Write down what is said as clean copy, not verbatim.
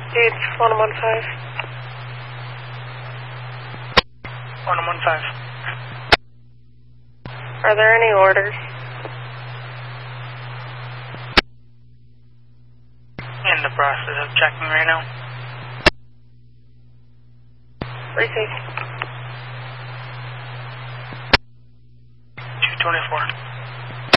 It's 1115. 1115. Are there any orders? In the process of checking right now. Received. 224.